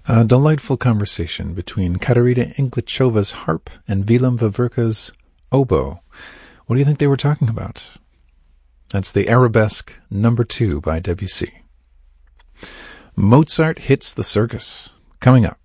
A delightful conversation between Katerina Inglichova's harp and Willem Vavrika's oboe. What do you think they were talking about? That's the Arabesque No. 2 by Debussy. Mozart Hits the Circus, coming up.